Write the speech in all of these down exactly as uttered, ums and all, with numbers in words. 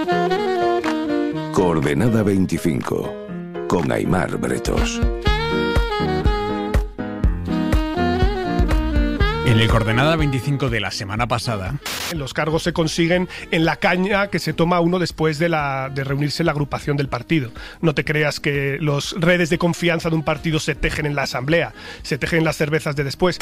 Coordenada veinticinco, con Aimar Bretos. En el Coordenada veinticinco de la semana pasada, los cargos se consiguen en la caña que se toma uno después de, la, de reunirse en la agrupación del partido. No te creas que las redes de confianza de un partido se tejen en la asamblea, se tejen en las cervezas de después.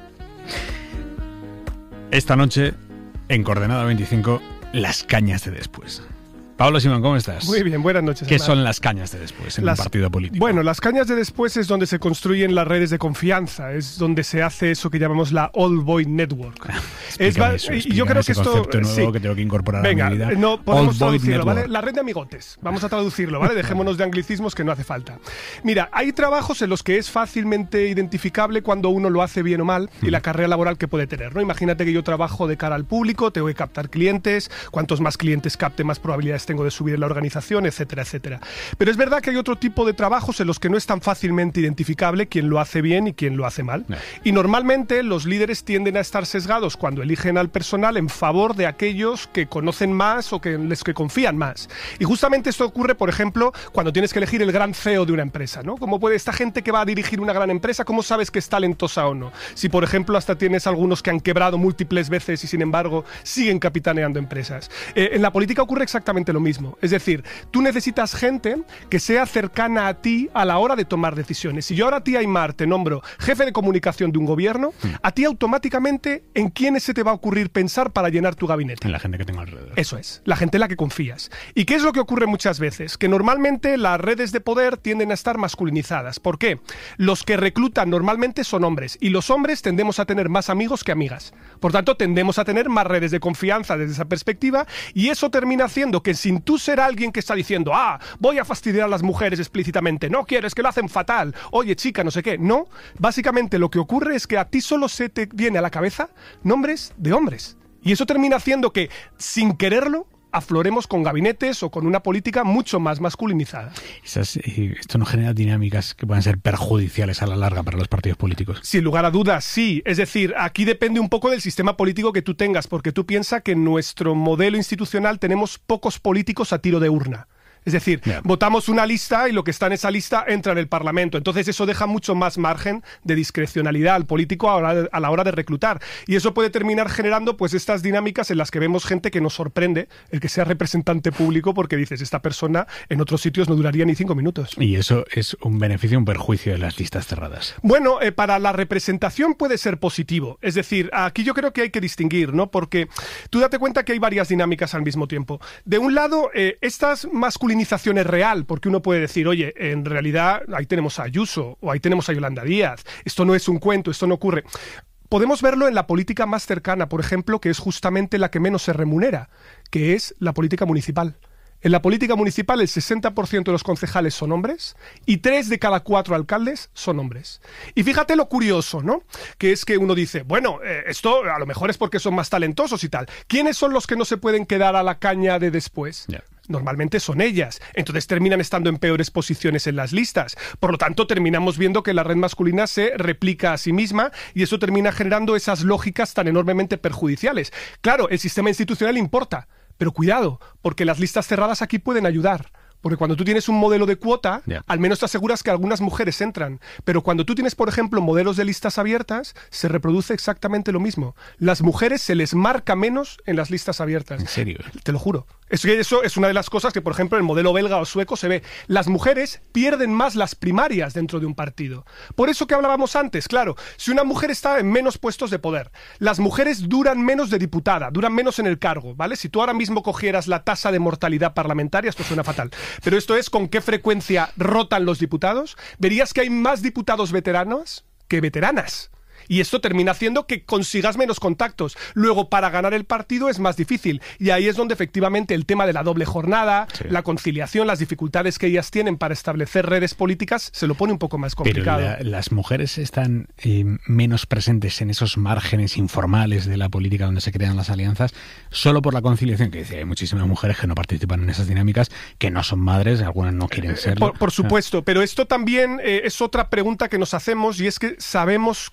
Esta noche, en Coordenada veinticinco, las cañas de después. Pablo Simón, ¿cómo estás? Muy bien, buenas noches. ¿Qué Amar. son las cañas de después en las, un partido político? Bueno, las cañas de después es donde se construyen las redes de confianza, es donde se hace eso que llamamos la All Boy Network. es eso, y yo creo que esto concepto nuevo sí. que tengo que incorporar Venga, a mi vida. no podemos All Boy traducirlo, Network. ¿vale? La red de amigotes. Vamos a traducirlo, ¿vale? Dejémonos de anglicismos que no hace falta. Mira, hay trabajos en los que es fácilmente identificable cuando uno lo hace bien o mal y la carrera laboral que puede tener, ¿no? Imagínate que yo trabajo de cara al público, tengo que captar clientes, cuantos más clientes capte, más probabilidades tengo de subir en la organización, etcétera, etcétera. Pero es verdad que hay otro tipo de trabajos en los que no es tan fácilmente identificable quién lo hace bien y quién lo hace mal. No. Y normalmente los líderes tienden a estar sesgados cuando eligen al personal en favor de aquellos que conocen más o que les que confían más. Y justamente esto ocurre, por ejemplo, cuando tienes que elegir el gran C E O de una empresa, ¿no? ¿Cómo puede esta gente que va a dirigir una gran empresa, cómo sabes que es talentosa o no? Si, por ejemplo, hasta tienes algunos que han quebrado múltiples veces y, sin embargo, siguen capitaneando empresas. Eh, en la política ocurre exactamente lo mismo. Es decir, tú necesitas gente que sea cercana a ti a la hora de tomar decisiones. Si yo ahora a ti, Aimar, te nombro jefe de comunicación de un gobierno, mm. a ti automáticamente, ¿en quiénes se te va a ocurrir pensar para llenar tu gabinete? En la gente que tengo alrededor. Eso es, la gente en la que confías. ¿Y qué es lo que ocurre muchas veces? Que normalmente las redes de poder tienden a estar masculinizadas. ¿Por qué? Los que reclutan normalmente son hombres, y los hombres tendemos a tener más amigos que amigas. Por tanto, tendemos a tener más redes de confianza desde esa perspectiva, y eso termina haciendo que sin tú ser alguien que está diciendo, ah, voy a fastidiar a las mujeres explícitamente, no quieres, que lo hacen fatal, oye chica, no sé qué, no, básicamente lo que ocurre es que a ti solo se te viene a la cabeza nombres de hombres, y eso termina haciendo que, sin quererlo, afloremos con gabinetes o con una política mucho más masculinizada. Esas, eh, esto no genera dinámicas que puedan ser perjudiciales a la larga para los partidos políticos. Sin lugar a dudas, sí. Es decir, aquí depende un poco del sistema político que tú tengas, porque tú piensas que en nuestro modelo institucional tenemos pocos políticos a tiro de urna. Es decir, yeah. votamos una lista y lo que está en esa lista entra en el Parlamento. Entonces eso deja mucho más margen de discrecionalidad al político a la, hora de, a la hora de reclutar. Y eso puede terminar generando pues estas dinámicas en las que vemos gente que nos sorprende el que sea representante público, porque dices, esta persona en otros sitios no duraría ni cinco minutos. Y eso es un beneficio o un perjuicio de las listas cerradas. Bueno, eh, para la representación puede ser positivo. Es decir, aquí yo creo que hay que distinguir, ¿no? Porque tú date cuenta que hay varias dinámicas al mismo tiempo. De un lado, eh, estas masculinidades es real, porque uno puede decir, oye, en realidad ahí tenemos a Ayuso o ahí tenemos a Yolanda Díaz, esto no es un cuento, esto no ocurre. Podemos verlo en la política más cercana, por ejemplo, que es justamente la que menos se remunera, que es la política municipal. En la política municipal el sesenta por ciento de los concejales son hombres y tres de cada cuatro alcaldes son hombres. Y fíjate lo curioso, ¿no? Que es que uno dice, bueno, eh, esto a lo mejor es porque son más talentosos y tal. ¿Quiénes son los que no se pueden quedar a la caña de después? Yeah. Normalmente son ellas, entonces terminan estando en peores posiciones en las listas. Por lo tanto, terminamos viendo que la red masculina se replica a sí misma y eso termina generando esas lógicas tan enormemente perjudiciales. Claro, el sistema institucional importa, pero cuidado, porque las listas cerradas aquí pueden ayudar. Porque cuando tú tienes un modelo de cuota, yeah. al menos te aseguras que algunas mujeres entran. Pero cuando tú tienes, por ejemplo, modelos de listas abiertas, se reproduce exactamente lo mismo. Las mujeres se les marca menos en las listas abiertas. ¿En serio? Te lo juro. Eso, eso es una de las cosas que, por ejemplo, en el modelo belga o sueco se ve. Las mujeres pierden más las primarias dentro de un partido. Por eso que hablábamos antes, claro, si una mujer está en menos puestos de poder, las mujeres duran menos de diputada, duran menos en el cargo, ¿vale? Si tú ahora mismo cogieras la tasa de mortalidad parlamentaria, esto suena fatal, pero esto es con qué frecuencia rotan los diputados, verías que hay más diputados veteranos que veteranas. Y esto termina haciendo que consigas menos contactos. Luego, para ganar el partido es más difícil. Y ahí es donde efectivamente el tema de la doble jornada, sí. la conciliación, las dificultades que ellas tienen para establecer redes políticas, se lo pone un poco más complicado. Pero la, las mujeres están eh, menos presentes en esos márgenes informales de la política donde se crean las alianzas, solo por la conciliación, que dice, hay muchísimas mujeres que no participan en esas dinámicas, que no son madres, algunas no quieren serlo. Por, por supuesto, pero esto también eh, es otra pregunta que nos hacemos, y es que sabemos que de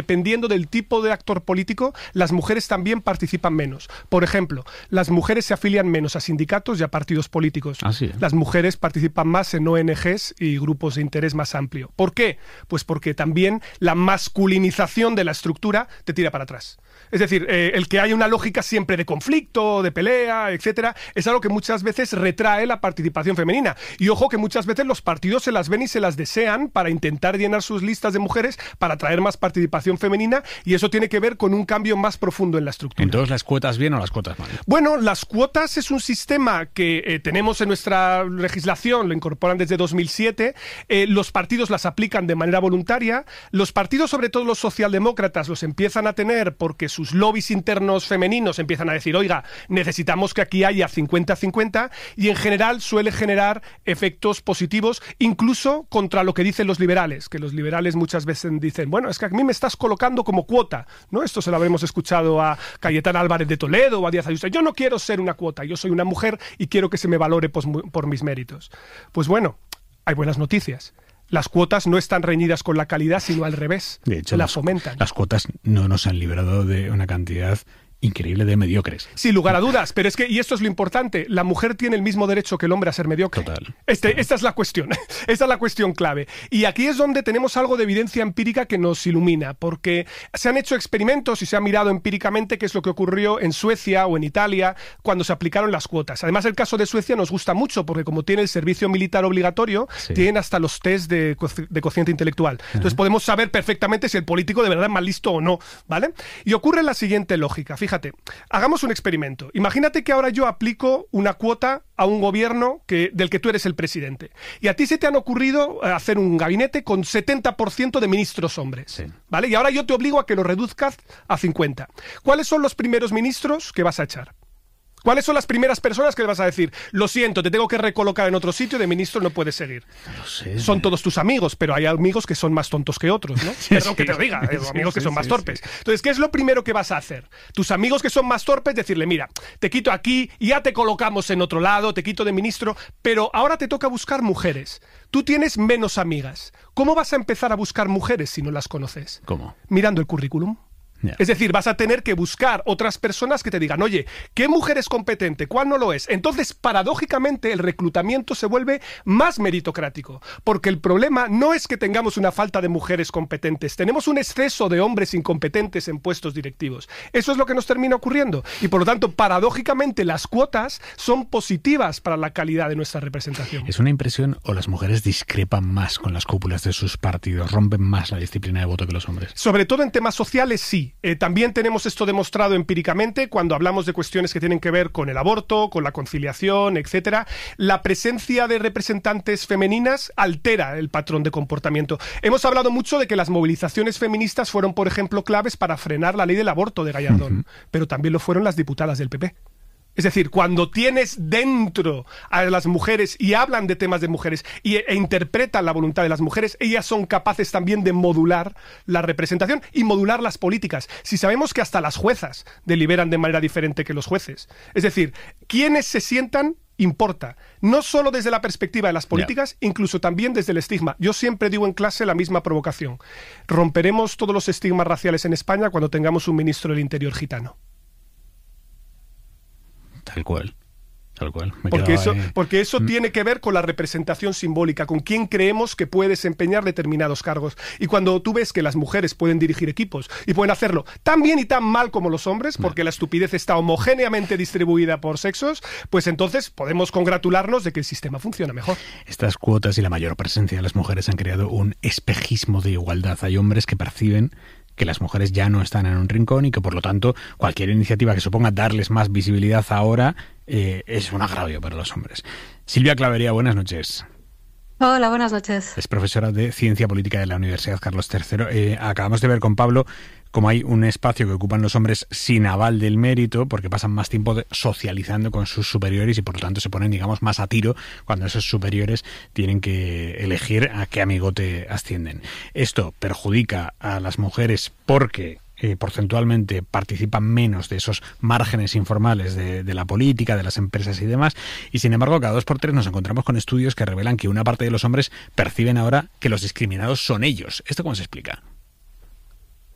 dependiendo del tipo de actor político, las mujeres también participan menos. Por ejemplo, las mujeres se afilian menos a sindicatos y a partidos políticos. Ah, sí. Las mujeres participan más en O N Ges y grupos de interés más amplio. ¿Por qué? Pues porque también la masculinización de la estructura te tira para atrás. Es decir, eh, el que haya una lógica siempre de conflicto, de pelea, etcétera, es algo que muchas veces retrae la participación femenina. Y ojo que muchas veces los partidos se las ven y se las desean para intentar llenar sus listas de mujeres, para atraer más participación femenina, y eso tiene que ver con un cambio más profundo en la estructura. Entonces, ¿las cuotas bien o las cuotas mal? Bueno, las cuotas es un sistema que eh, tenemos en nuestra legislación, lo incorporan desde dos mil siete, eh, los partidos las aplican de manera voluntaria, los partidos, sobre todo los socialdemócratas, los empiezan a tener porque sus lobbies internos femeninos empiezan a decir, oiga, necesitamos que aquí haya cincuenta cincuenta, y en general suele generar efectos positivos, incluso contra lo que dicen los liberales, que los liberales muchas veces dicen, bueno, es que a mí me estás colocando como cuota, ¿no? Esto se lo habremos escuchado a Cayetana Álvarez de Toledo o a Díaz Ayuso. Yo no quiero ser una cuota, yo soy una mujer y quiero que se me valore por, por mis méritos. Pues bueno, hay buenas noticias. Las cuotas no están reñidas con la calidad, sino al revés. De hecho, las fomentan. Las cuotas no nos han librado de una cantidad increíble de mediocres. Sin lugar a dudas, pero es que, y esto es lo importante, la mujer tiene el mismo derecho que el hombre a ser mediocre. Total. Este, Total. Esta es la cuestión, esta es la cuestión clave. Y aquí es donde tenemos algo de evidencia empírica que nos ilumina, porque se han hecho experimentos y se ha mirado empíricamente qué es lo que ocurrió en Suecia o en Italia cuando se aplicaron las cuotas. Además, el caso de Suecia nos gusta mucho, porque como tiene el servicio militar obligatorio, sí, tienen hasta los test de, de cociente intelectual. Uh-huh. Entonces podemos saber perfectamente si el político de verdad es más listo o no, ¿vale? Y ocurre la siguiente lógica. Fíjate, hagamos un experimento. Imagínate que ahora yo aplico una cuota a un gobierno que, del que tú eres el presidente. Y a ti se te han ocurrido hacer un gabinete con setenta por ciento de ministros hombres. Sí. ¿Vale? Y ahora yo te obligo a que lo reduzcas a cincuenta. ¿Cuáles son los primeros ministros que vas a echar? ¿Cuáles son las primeras personas que le vas a decir, lo siento, te tengo que recolocar en otro sitio, de ministro no puedes seguir? No sé. Son todos tus amigos, pero hay amigos que son más tontos que otros, ¿no? Sí, Perdón sí, que te lo diga, hay sí, amigos sí, que son sí, más torpes. Sí. Entonces, ¿qué es lo primero que vas a hacer? Tus amigos que son más torpes, decirle, mira, te quito aquí, ya te colocamos en otro lado, te quito de ministro, pero ahora te toca buscar mujeres. Tú tienes menos amigas. ¿Cómo vas a empezar a buscar mujeres si no las conoces? ¿Cómo? Mirando el currículum. Yeah. Es decir, vas a tener que buscar otras personas que te digan, oye, ¿qué mujer es competente? ¿Cuál no lo es? Entonces, paradójicamente, el reclutamiento se vuelve más meritocrático, porque el problema no es que tengamos una falta de mujeres competentes, tenemos un exceso de hombres incompetentes en puestos directivos. Eso es lo que nos termina ocurriendo. Y por lo tanto, paradójicamente, las cuotas son positivas para la calidad de nuestra representación. ¿Es una impresión o las mujeres discrepan más con las cúpulas de sus partidos, rompen más la disciplina de voto que los hombres? Sobre todo en temas sociales, sí. Eh, también tenemos esto demostrado empíricamente cuando hablamos de cuestiones que tienen que ver con el aborto, con la conciliación, etcétera. La presencia de representantes femeninas altera el patrón de comportamiento. Hemos hablado mucho de que las movilizaciones feministas fueron, por ejemplo, claves para frenar la ley del aborto de Gallardón, uh-huh. pero también lo fueron las diputadas del P P. Es decir, cuando tienes dentro a las mujeres y hablan de temas de mujeres y, e interpretan la voluntad de las mujeres, ellas son capaces también de modular la representación y modular las políticas. Si sabemos que hasta las juezas deliberan de manera diferente que los jueces. Es decir, quienes se sientan importa, no solo desde la perspectiva de las políticas, yeah. incluso también desde el estigma. Yo siempre digo en clase la misma provocación. Romperemos todos los estigmas raciales en España cuando tengamos un ministro del Interior gitano. Tal cual, tal cual. Me porque, eso, ahí. porque eso mm. tiene que ver con la representación simbólica, con quién creemos que puede desempeñar determinados cargos. Y cuando tú ves que las mujeres pueden dirigir equipos y pueden hacerlo tan bien y tan mal como los hombres, porque no. la estupidez está homogéneamente distribuida por sexos, pues entonces podemos congratularnos de que el sistema funciona mejor. Estas cuotas y la mayor presencia de las mujeres han creado un espejismo de igualdad. Hay hombres que perciben que las mujeres ya no están en un rincón y que, por lo tanto, cualquier iniciativa que suponga darles más visibilidad ahora eh, es un agravio para los hombres. Silvia Clavería, buenas noches. Hola, buenas noches. Es profesora de Ciencia Política de la Universidad Carlos tercero. Eh, acabamos de ver con Pablo cómo hay un espacio que ocupan los hombres sin aval del mérito, porque pasan más tiempo de, socializando con sus superiores y por lo tanto se ponen, digamos, más a tiro cuando esos superiores tienen que elegir a qué amigote ascienden. Esto perjudica a las mujeres porque Eh, porcentualmente participan menos de esos márgenes informales de, de la política, de las empresas y demás, y sin embargo cada dos por tres nos encontramos con estudios que revelan que una parte de los hombres perciben ahora que los discriminados son ellos. ¿Esto cómo se explica?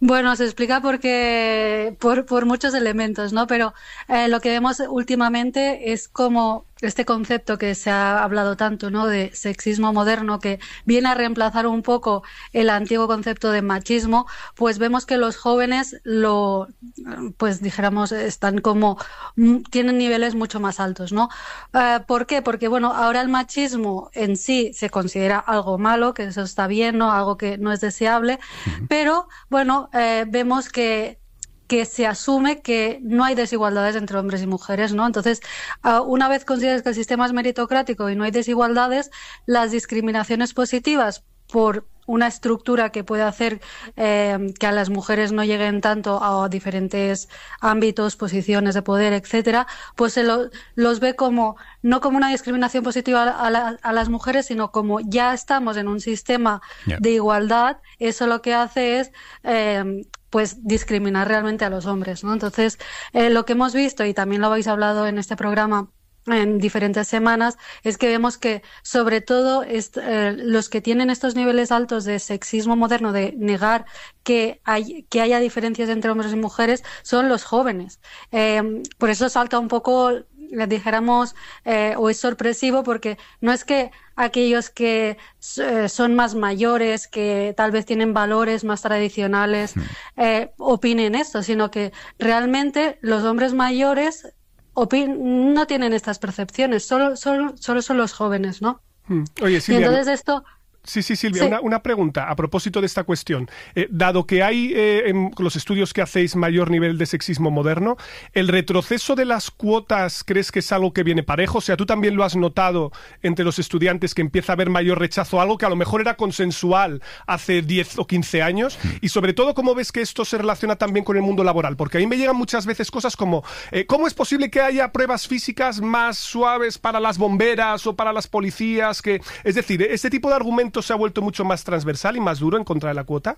Bueno, se explica porque por, por muchos elementos, ¿no? Pero eh, lo que vemos últimamente es como este concepto que se ha hablado tanto, ¿no? De sexismo moderno, que viene a reemplazar un poco el antiguo concepto de machismo, pues vemos que los jóvenes lo, pues dijéramos, están como, tienen niveles mucho más altos, ¿no? Eh, ¿Por qué? Porque, bueno, ahora el machismo en sí se considera algo malo, que eso está bien, ¿no? Algo que no es deseable, uh-huh. Pero, bueno, eh, vemos que que se asume que no hay desigualdades entre hombres y mujeres, ¿no? Entonces, uh, una vez consideras que el sistema es meritocrático y no hay desigualdades, las discriminaciones positivas por una estructura que puede hacer eh, que a las mujeres no lleguen tanto a diferentes ámbitos, posiciones de poder, etcétera, pues se lo, los ve como, no como una discriminación positiva a, la, a las mujeres, sino como ya estamos en un sistema yeah. de igualdad, eso lo que hace es eh, pues discriminar realmente a los hombres, ¿no? Entonces, eh, lo que hemos visto, y también lo habéis hablado en este programa en diferentes semanas, es que vemos que sobre todo est- eh, los que tienen estos niveles altos de sexismo moderno, de negar que, hay, que haya diferencias entre hombres y mujeres, son los jóvenes. Eh, por eso salta un poco, dijéramos, eh, o es sorpresivo, porque no es que aquellos que eh, son más mayores, que tal vez tienen valores más tradicionales, eh, opinen esto, sino que realmente los hombres mayores opin- no tienen estas percepciones, solo, solo, solo son los jóvenes, ¿no? Oye, Silvia, y entonces esto... Sí, sí, Silvia, sí. Una, una pregunta a propósito de esta cuestión. Eh, dado que hay eh, en los estudios que hacéis mayor nivel de sexismo moderno, ¿el retroceso de las cuotas crees que es algo que viene parejo? O sea, ¿tú también lo has notado entre los estudiantes que empieza a haber mayor rechazo a algo que a lo mejor era consensual hace diez o quince años? Y sobre todo, ¿cómo ves que esto se relaciona también con el mundo laboral? Porque a mí me llegan muchas veces cosas como eh, ¿cómo es posible que haya pruebas físicas más suaves para las bomberas o para las policías? Que, es decir, este tipo de argumentos se ha vuelto mucho más transversal y más duro en contra de la cuota.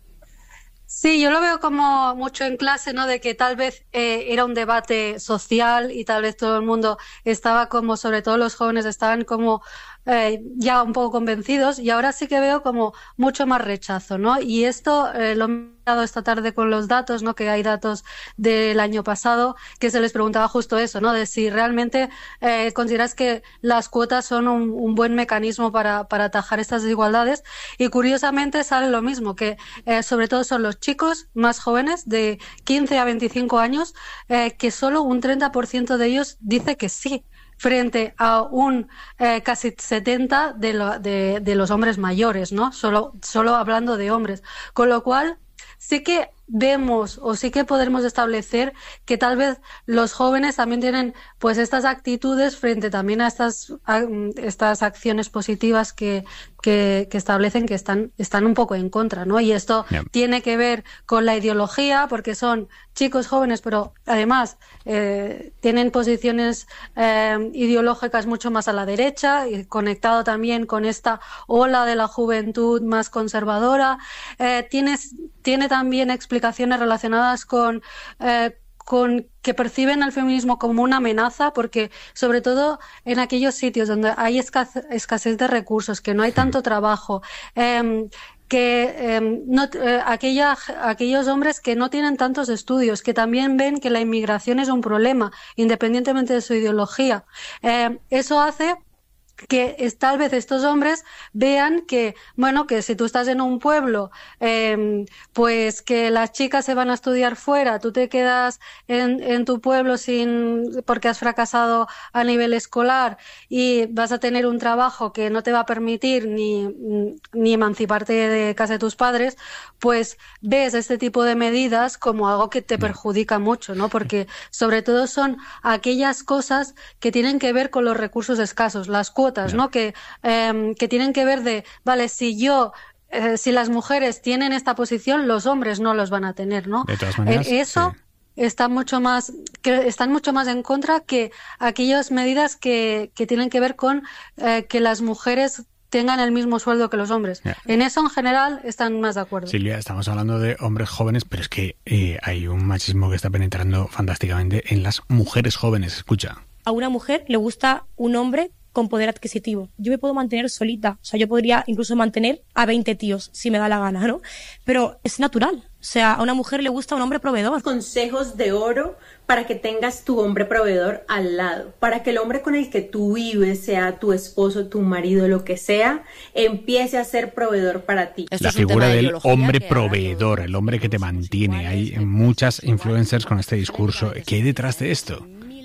Sí, yo lo veo como mucho en clase, ¿no? De que tal vez eh, era un debate social y tal vez todo el mundo estaba como, sobre todo los jóvenes, estaban como eh, ya un poco convencidos, y ahora sí que veo como mucho más rechazo, ¿no? Y esto eh, lo he mirado esta tarde con los datos, ¿no? Que hay datos del año pasado que se les preguntaba justo eso, ¿no? De si realmente eh, consideras que las cuotas son un, un buen mecanismo para, para atajar estas desigualdades, y curiosamente sale lo mismo, que eh, sobre todo son los chicos más jóvenes de quince a veinticinco años, eh, que solo un treinta por ciento de ellos dice que sí, frente a un eh, casi setenta de, lo, de, de los hombres mayores, ¿no? Solo, solo hablando de hombres. Con lo cual, sí que vemos o sí que podremos establecer que tal vez los jóvenes también tienen pues estas actitudes frente también a estas, a estas acciones positivas que, que, que establecen que están, están un poco en contra, ¿no? Y esto yeah. tiene que ver con la ideología, porque son chicos jóvenes, pero además eh, tienen posiciones eh, ideológicas mucho más a la derecha, y conectado también con esta ola de la juventud más conservadora. Eh, tienes, tiene también explicaciones relacionadas con eh, con que perciben al feminismo como una amenaza, porque sobre todo en aquellos sitios donde hay escasez, escasez de recursos, que no hay tanto trabajo, eh, que eh, no, eh, aquella, aquellos hombres que no tienen tantos estudios, que también ven que la inmigración es un problema, independientemente de su ideología. Eh, eso hace que es, tal vez estos hombres vean que, bueno, que si tú estás en un pueblo, eh, pues que las chicas se van a estudiar fuera, tú te quedas en, en tu pueblo sin, porque has fracasado a nivel escolar, y vas a tener un trabajo que no te va a permitir ni, ni emanciparte de casa de tus padres, pues ves este tipo de medidas como algo que te perjudica mucho, ¿no? Porque sobre todo son aquellas cosas que tienen que ver con los recursos escasos, las cuotas, ¿no? Que, eh, que tienen que ver de, vale, si yo, eh, si las mujeres tienen esta posición, los hombres no los van a tener, ¿no? De todas maneras, eh, eso sí. está mucho más, que están mucho más en contra que aquellas medidas que, que tienen que ver con eh, que las mujeres tengan el mismo sueldo que los hombres. Yeah. En eso, en general, están más de acuerdo. Silvia, estamos hablando de hombres jóvenes, pero es que eh, hay un machismo que está penetrando fantásticamente en las mujeres jóvenes. Escucha. A una mujer le gusta un hombre con poder adquisitivo. Yo me puedo mantener solita, o sea, yo podría incluso mantener a veinte tíos si me da la gana, ¿no? Pero es natural, O sea, a una mujer le gusta un hombre proveedor. Consejos de oro para que tengas tu hombre proveedor al lado, para que el hombre con el que tú vives, sea tu esposo, tu marido, lo que sea, empiece a ser proveedor para ti. La figura del hombre proveedor, el hombre que te mantiene. Hay muchas influencers con este discurso. ¿Qué hay detrás de esto?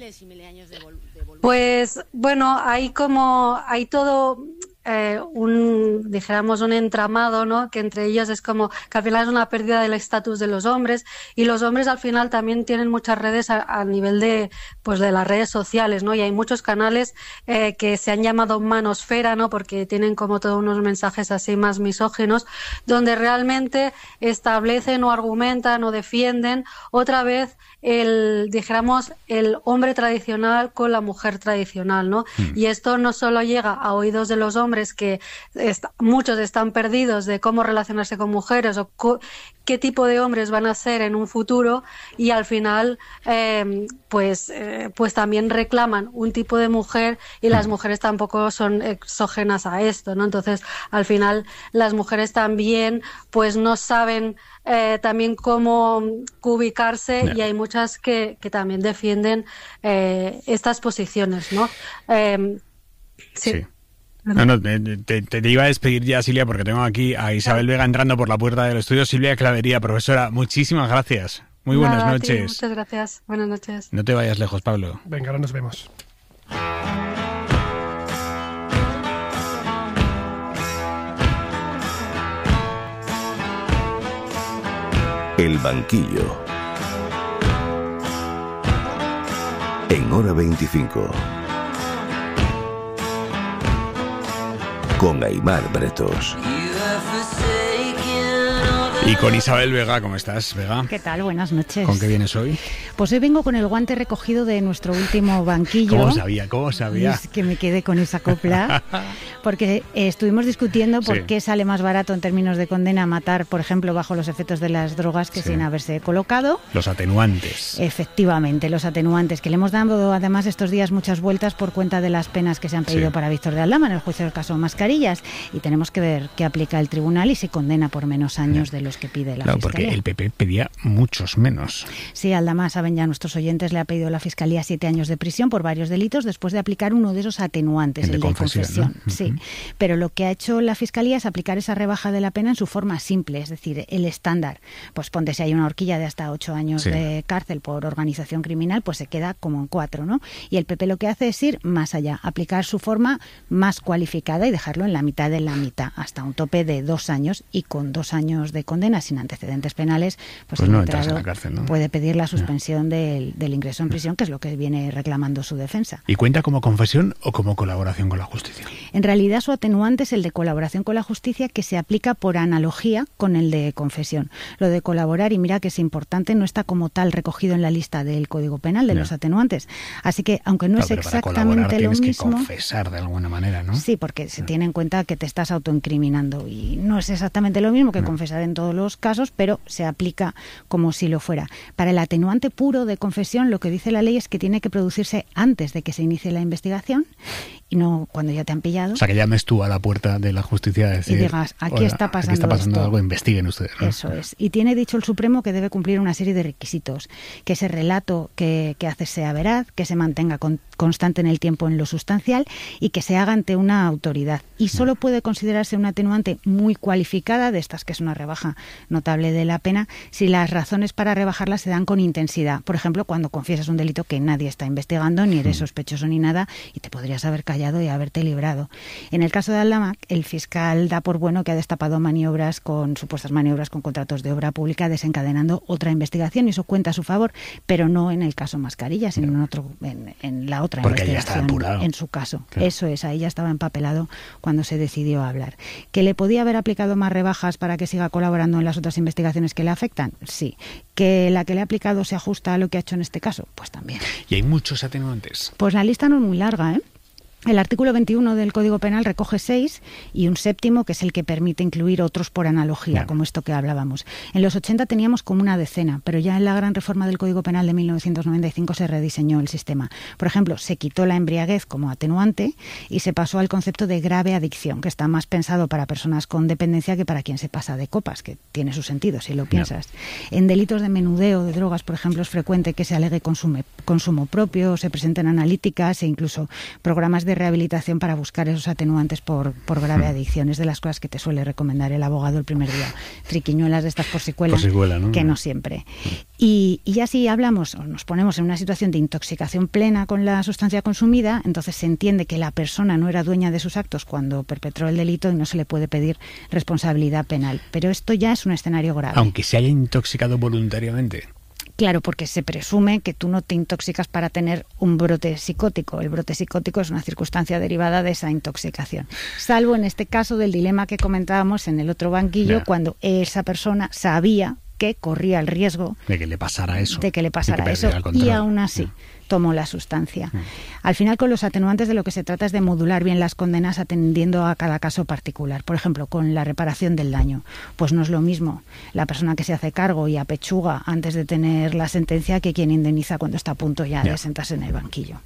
Pues bueno, hay como, hay todo eh, un, dijéramos, un entramado, ¿no? Que entre ellos es como que al final es una pérdida del estatus de los hombres, y los hombres al final también tienen muchas redes a, a nivel de, pues de las redes sociales, ¿no? Y hay muchos canales eh, que se han llamado manosfera, ¿no? Porque tienen como todos unos mensajes así más misóginos, donde realmente establecen o argumentan o defienden otra vez el, dijéramos, el hombre tradicional con la mujer tradicional, ¿no? Mm. Y esto no solo llega a oídos de los hombres, que est- muchos están perdidos de cómo relacionarse con mujeres o co- qué tipo de hombres van a ser en un futuro, y al final eh, pues, eh, pues también reclaman un tipo de mujer, y las mujeres tampoco son exógenas a esto, ¿no? Entonces, al final, las mujeres también pues no saben Eh, también cómo ubicarse, yeah. Y hay muchas que, que también defienden eh, estas posiciones, ¿no? Eh, sí. sí. No, no, te, te, te iba a despedir ya, Silvia, porque tengo aquí a Isabel Vega entrando por la puerta del estudio. Silvia Clavería, profesora, muchísimas gracias. Muy buenas Nada, noches. Tío, muchas gracias. Buenas noches. No te vayas lejos, Pablo. Venga, ahora nos vemos. El banquillo. En Hora veinticinco. Con Aimar Bretos. Y con Isabel Vega, ¿cómo estás, Vega? ¿Qué tal? Buenas noches. ¿Con qué vienes hoy? Pues hoy vengo con el guante recogido de nuestro último banquillo. ¿Cómo sabía? ¿Cómo sabía? Es que me quedé con esa copla, porque eh, estuvimos discutiendo por sí. qué sale más barato en términos de condena matar, por ejemplo, bajo los efectos de las drogas que sí. sin haberse colocado. Los atenuantes. Efectivamente, los atenuantes, que le hemos dado además estos días muchas vueltas por cuenta de las penas que se han pedido sí. para Víctor de Aldama en el juicio del caso Mascarillas, y tenemos que ver qué aplica el tribunal y si condena por menos años sí. de los que pide la claro, Fiscalía. Porque el P P pedía muchos menos. Sí, Aldama, saben ya nuestros oyentes, le ha pedido la Fiscalía siete años de prisión por varios delitos después de aplicar uno de esos atenuantes, el, el de confesión. confesión ¿no? Sí, uh-huh. Pero lo que ha hecho la Fiscalía es aplicar esa rebaja de la pena en su forma simple, es decir, el estándar. Pues ponte, si hay una horquilla de hasta ocho años sí. de cárcel por organización criminal, pues se queda como en cuatro, ¿no? Y el P P lo que hace es ir más allá, aplicar su forma más cualificada y dejarlo en la mitad de la mitad, hasta un tope de dos años, y con dos años de condena sin antecedentes penales, pues, pues el no letrado entras en la cárcel, ¿no? puede pedir la suspensión no. del, del ingreso en prisión, que es lo que viene reclamando su defensa. ¿Y cuenta como confesión o como colaboración con la justicia? En realidad su atenuante es el de colaboración con la justicia, que se aplica por analogía con el de confesión. Lo de colaborar, y mira que es importante, no está como tal recogido en la lista del Código Penal de no. los atenuantes. Así que, aunque no, no es exactamente lo mismo... tienes que confesar de alguna manera, ¿no? Sí, porque se tiene en cuenta que te estás autoincriminando, y no es exactamente lo mismo que no. confesar en todos los casos, pero se aplica como si lo fuera. Para el atenuante puro de confesión, lo que dice la ley es que tiene que producirse antes de que se inicie la investigación y no cuando ya te han pillado. O sea, que llames tú a la puerta de la justicia a decir, y digas, aquí está pasando, aquí está pasando esto. algo, investiguen ustedes, ¿no? Eso es. Y tiene dicho el Supremo que debe cumplir una serie de requisitos: que ese relato que, que hace sea veraz, que se mantenga con, constante en el tiempo en lo sustancial, y que se haga ante una autoridad. Y solo puede considerarse una atenuante muy cualificada, de estas que es una rebaja notable de la pena, si las razones para rebajarla se dan con intensidad. Por ejemplo, cuando confiesas un delito que nadie está investigando, ni eres sospechoso ni nada, y te podrías haber callado y haberte librado. En el caso de Aldama, el fiscal da por bueno que ha destapado maniobras con supuestas maniobras con contratos de obra pública, desencadenando otra investigación, y eso cuenta a su favor, pero no en el caso Mascarilla, sino en otro, en, en la otra Porque investigación. Ya está apurado. En su caso. Claro. Eso es, ahí ya estaba empapelado cuando se decidió hablar. ¿Que le podía haber aplicado más rebajas para que siga colaborando en las otras investigaciones que le afectan? Sí. ¿Que la que le ha aplicado se ajusta a lo que ha hecho en este caso? Pues también. ¿Y hay muchos atenuantes? Pues la lista no es muy larga, ¿eh? El artículo veintiuno del Código Penal recoge seis y un séptimo que es el que permite incluir otros por analogía, yeah. como esto que hablábamos. En los ochenta teníamos como una decena, pero ya en la gran reforma del Código Penal de mil novecientos noventa y cinco se rediseñó el sistema. Por ejemplo, se quitó la embriaguez como atenuante y se pasó al concepto de grave adicción, que está más pensado para personas con dependencia que para quien se pasa de copas, que tiene su sentido si lo piensas. Yeah. En delitos de menudeo de drogas, por ejemplo, es frecuente que se alegue consume, consumo propio, se presenten analíticas e incluso programas de rehabilitación para buscar esos atenuantes por, por grave adicción. Es de las cosas que te suele recomendar el abogado el primer día. Triquiñuelas de estas por secuela, por secuela, ¿no? Que no siempre. Y, y ya si hablamos o nos ponemos en una situación de intoxicación plena con la sustancia consumida, entonces se entiende que la persona no era dueña de sus actos cuando perpetró el delito y no se le puede pedir responsabilidad penal. Pero esto ya es un escenario grave. Aunque se haya intoxicado voluntariamente. Claro, porque se presume que tú no te intoxicas para tener un brote psicótico. El brote psicótico es una circunstancia derivada de esa intoxicación. Salvo en este caso del dilema que comentábamos en el otro banquillo, yeah. cuando esa persona sabía que corría el riesgo de que le pasara eso. De que le pasara eso y aún así yeah. tomó la sustancia. Yeah. Al final, con los atenuantes de lo que se trata es de modular bien las condenas atendiendo a cada caso particular. Por ejemplo, con la reparación del daño. Pues no es lo mismo la persona que se hace cargo y apechuga antes de tener la sentencia que quien indemniza cuando está a punto ya yeah. de sentarse en el banquillo.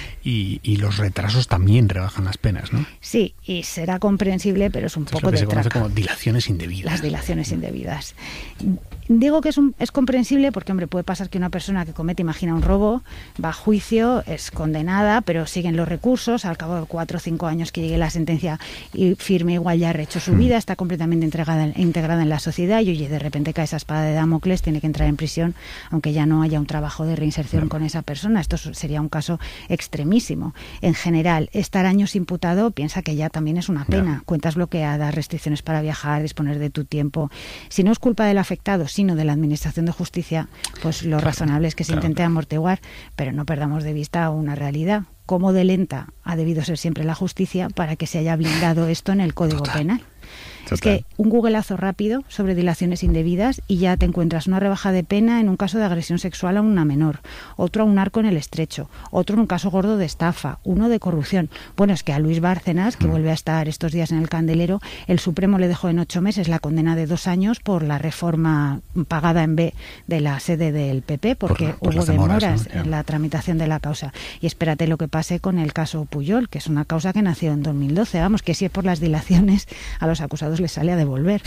Y, y los retrasos también rebajan las penas, ¿no? Sí, y será comprensible, pero es un Esto poco es lo que de se conoce traca. como dilaciones indebidas. Las dilaciones indebidas. Digo que es, un, es comprensible porque, hombre, puede pasar que una persona que comete, imagina, un robo, va a juicio, es condenada, pero siguen los recursos, al cabo de cuatro o cinco años que llegue la sentencia y firme, igual ya ha rehecho su vida, está completamente integrada, integrada en la sociedad y, oye, de repente cae esa espada de Damocles, tiene que entrar en prisión, aunque ya no haya un trabajo de reinserción con esa persona. Esto sería un caso extremísimo. En general, estar años imputado, piensa que ya también es una pena. No. Cuentas bloqueadas, restricciones para viajar, disponer de tu tiempo. Si no es culpa del afectado, sino de la Administración de Justicia, pues lo claro, razonable es que se claro. intente amortiguar, pero no perdamos de vista una realidad. Cómo de lenta ha debido ser siempre la justicia para que se haya blindado esto en el Código Total. Penal. Total. Es que un googleazo rápido sobre dilaciones indebidas y ya te encuentras una rebaja de pena en un caso de agresión sexual a una menor, otro a un narco en el Estrecho, otro en un caso gordo de estafa, uno de corrupción. Bueno, es que a Luis Bárcenas, que mm. vuelve a estar estos días en el Candelero, el Supremo le dejó en ocho meses la condena de dos años por la reforma pagada en B de la sede del P P, porque por, por hubo demoras, demoras ¿no? en la tramitación de la causa. Y espérate lo que pase con el caso Pujol, que es una causa que nació en dos mil doce. Vamos, que si es por las dilaciones, a los acusados les sale a devolver.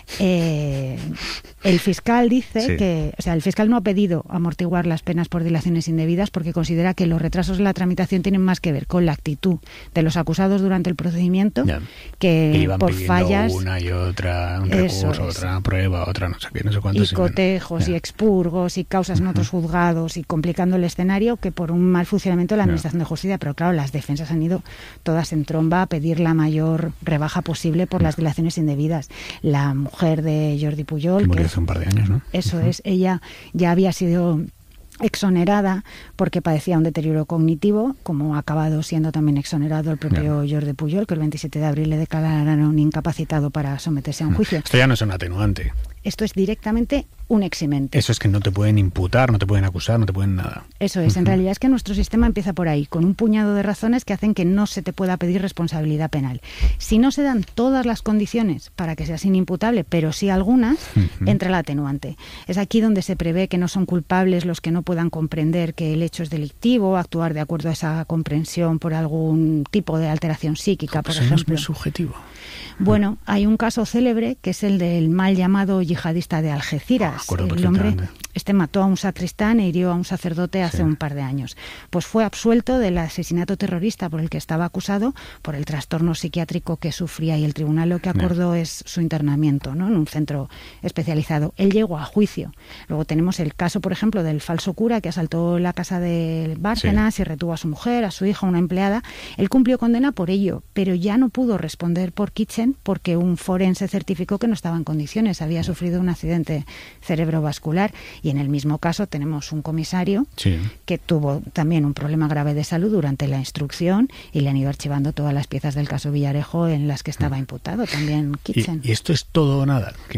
Eh, el fiscal dice sí. que, o sea, el fiscal no ha pedido amortiguar las penas por dilaciones indebidas porque considera que los retrasos de la tramitación tienen más que ver con la actitud de los acusados durante el procedimiento ya. que Iban por fallas una y otra, un recurso, otra prueba, otra no sé qué, no sé cuántos. Y cotejos y expurgos y causas en otros juzgados y complicando el escenario que por un mal funcionamiento de la Administración ya. de Justicia. Pero claro, las defensas han ido todas en tromba a pedir la mayor rebaja posible por ya. las dilaciones indebidas. La mujer de Jordi Pujol, que murió hace un par de años, ¿no? Eso uh-huh. es, ella ya había sido exonerada porque padecía un deterioro cognitivo, como ha acabado siendo también exonerado el propio yeah. Jordi Pujol, que el veintisiete de abril le declararon incapacitado para someterse a un juicio. Esto ya no es un atenuante. Esto es directamente un eximente. Eso es que no te pueden imputar, no te pueden acusar, no te pueden nada. Eso es. Uh-huh. En realidad es que nuestro sistema empieza por ahí, con un puñado de razones que hacen que no se te pueda pedir responsabilidad penal. Si no se dan todas las condiciones para que seas inimputable, pero sí algunas, uh-huh. entra el atenuante. Es aquí donde se prevé que no son culpables los que no puedan comprender que el hecho es delictivo, actuar de acuerdo a esa comprensión por algún tipo de alteración psíquica, por pues ejemplo. Es muy subjetivo. Bueno, hay un caso célebre que es el del mal llamado yihadista de Algeciras. Oh, el hombre este mató a un sacristán e hirió a un sacerdote hace sí. un par de años. Pues fue absuelto del asesinato terrorista por el que estaba acusado por el trastorno psiquiátrico que sufría y el tribunal lo que acordó Bien. es su internamiento, ¿no? en un centro especializado. Él llegó a juicio. Luego tenemos el caso, por ejemplo, del falso cura que asaltó la casa de Bárcenas sí. y retuvo a su mujer, a su hija, una empleada. Él cumplió condena por ello, pero ya no pudo responder por Kitchen porque un forense certificó que no estaba en condiciones, había sufrido un accidente cerebrovascular. Y en el mismo caso tenemos un comisario sí. que tuvo también un problema grave de salud durante la instrucción y le han ido archivando todas las piezas del caso Villarejo en las que estaba imputado también Kitchen. ¿Y, y esto es todo o nada, quiere decir?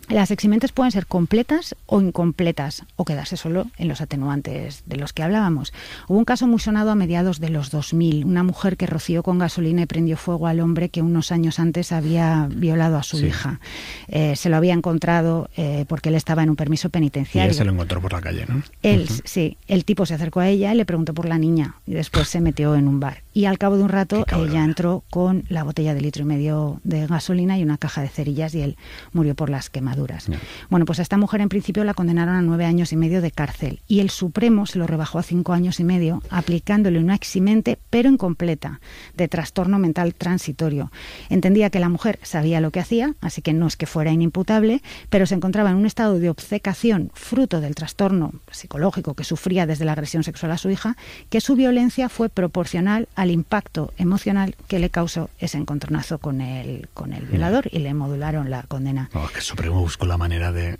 Las eximentes pueden ser completas o incompletas, o quedarse solo en los atenuantes de los que hablábamos. Hubo un caso muy sonado a mediados de los dos mil, una mujer que roció con gasolina y prendió fuego al hombre que unos años antes había violado a su sí. hija. Eh, se lo había encontrado eh, porque él estaba en un permiso penitenciario. Y él se lo encontró por la calle, ¿no? Él, uh-huh. sí. El tipo se acercó a ella y le preguntó por la niña y después se metió en un bar. Y al cabo de un rato ella entró con la botella de litro y medio de gasolina y una caja de cerillas y él murió por las quemaduras. No. Bueno, pues a esta mujer en principio la condenaron a nueve años y medio de cárcel y el Supremo se lo rebajó a cinco años y medio aplicándole una eximente pero incompleta de trastorno mental transitorio. Entendía que la mujer sabía lo que hacía, así que no es que fuera inimputable, pero se encontraba en un estado de obcecación fruto del trastorno psicológico que sufría desde la agresión sexual a su hija, que su violencia fue proporcional al impacto emocional que le causó ese encontronazo con el, con el violador y le modularon la condena. Oh, que el Supremo busco la manera de...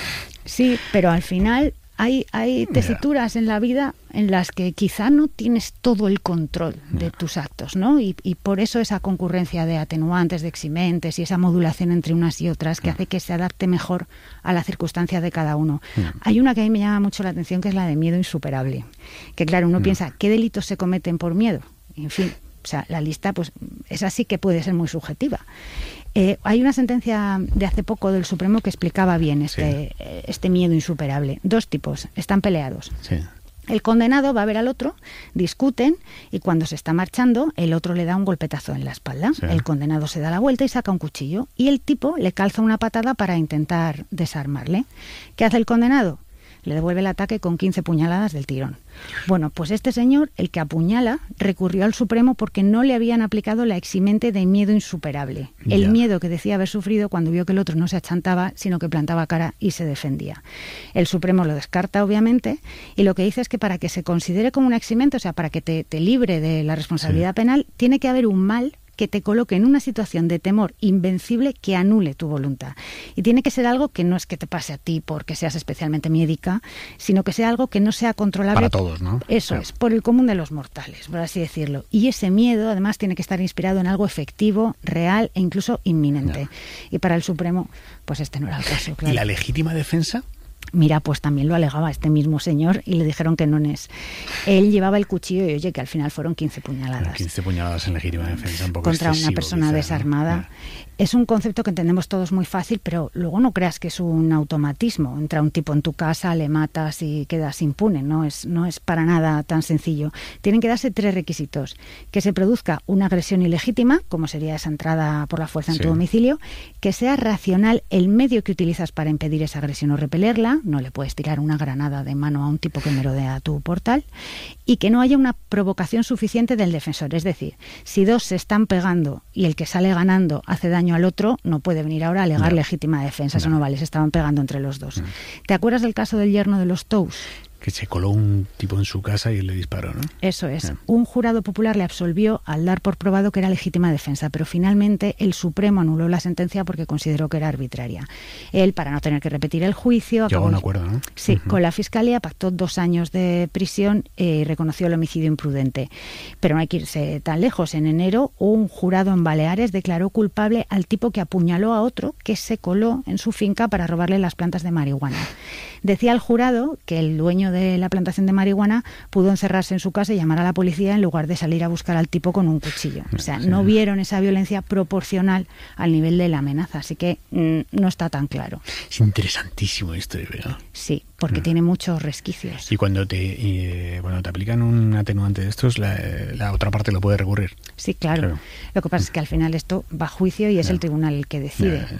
Sí, pero al final hay, hay tesituras en la vida en las que quizá no tienes todo el control de tus actos, ¿no? Y, y por eso esa concurrencia de atenuantes, de eximentes y esa modulación entre unas y otras que hace que se adapte mejor a la circunstancia de cada uno. Hay una que a mí me llama mucho la atención, que es la de miedo insuperable. Que claro, uno piensa, ¿qué delitos se cometen por miedo? En fin, o sea, la lista pues es así que puede ser muy subjetiva. Eh, hay una sentencia de hace poco del Supremo que explicaba bien este, sí. este miedo insuperable. Dos tipos, están peleados. Sí. El condenado va a ver al otro, discuten y cuando se está marchando el otro le da un golpetazo en la espalda. Sí. El condenado se da la vuelta y saca un cuchillo y el tipo le calza una patada para intentar desarmarle. ¿Qué hace el condenado? Le devuelve el ataque con quince puñaladas del tirón. Bueno, pues este señor, el que apuñala, recurrió al Supremo porque no le habían aplicado la eximente de miedo insuperable. El yeah. miedo que decía haber sufrido cuando vio que el otro no se achantaba, sino que plantaba cara y se defendía. El Supremo lo descarta, obviamente, y lo que dice es que para que se considere como una eximente, o sea, para que te, te libre de la responsabilidad sí. penal, tiene que haber un mal que te coloque en una situación de temor invencible que anule tu voluntad. Y tiene que ser algo que no es que te pase a ti porque seas especialmente médica, sino que sea algo que no sea controlable. Para todos, ¿no? Eso claro. es, por el común de los mortales, por así decirlo. Y ese miedo, además, tiene que estar inspirado en algo efectivo, real e incluso inminente. No. Y para el Supremo, pues este no era el caso, claro. ¿Y la legítima defensa? Mira, pues también lo alegaba este mismo señor y le dijeron que no es. Él llevaba el cuchillo y oye, que al final fueron quince puñaladas. Pero quince puñaladas en legítima defensa, un poco contra excesivo, una persona quizá, desarmada. ¿no? Es un concepto que entendemos todos muy fácil, pero luego no creas que es un automatismo. Entra un tipo en tu casa, le matas y quedas impune. No es, no es para nada tan sencillo. Tienen que darse tres requisitos. Que se produzca una agresión ilegítima, como sería esa entrada por la fuerza en sí. tu domicilio. Que sea racional el medio que utilizas para impedir esa agresión o repelerla. No le puedes tirar una granada de mano a un tipo que merodea tu portal. Y que no haya una provocación suficiente del defensor. Es decir, si dos se están pegando y el que sale ganando hace daño al otro, no puede venir ahora a alegar no. legítima defensa. No. Eso no vale, se estaban pegando entre los dos. No. ¿Te acuerdas del caso del yerno de los Tous? Que se coló un tipo en su casa y le disparó, ¿no? Eso es. Yeah. Un jurado popular le absolvió al dar por probado que era legítima defensa, pero finalmente el Supremo anuló la sentencia porque consideró que era arbitraria. Él, para no tener que repetir el juicio... Llegó a un acuerdo, ¿no? Sí, uh-huh. con la Fiscalía pactó dos años de prisión y reconoció el homicidio imprudente. Pero no hay que irse tan lejos. En enero, un jurado en Baleares declaró culpable al tipo que apuñaló a otro que se coló en su finca para robarle las plantas de marihuana. Decía el jurado que el dueño de la plantación de marihuana pudo encerrarse en su casa y llamar a la policía en lugar de salir a buscar al tipo con un cuchillo. O sea, sí. no vieron esa violencia proporcional al nivel de la amenaza, así que mmm, no está tan claro. Es interesantísimo esto, ¿verdad? Sí, porque mm. tiene muchos resquicios. Y cuando te y, eh, cuando te aplican un atenuante de estos, la, la otra parte lo puede recurrir. Sí, claro. claro. Lo que pasa es que al final esto va a juicio y es no. el tribunal el que decide. No, no.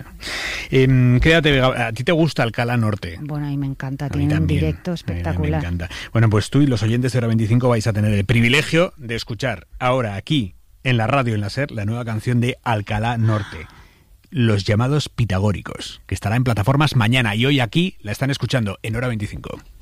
Eh, quédate, ¿a ti te gusta Alcalá Norte? Bueno, a mí me encanta, tiene un directo espectacular. Me encanta. Bueno, pues tú y los oyentes de Hora veinticinco vais a tener el privilegio de escuchar ahora aquí en la radio en la SER la nueva canción de Alcalá Norte, Los llamados pitagóricos, que estará en plataformas mañana y hoy aquí la están escuchando en Hora veinticinco.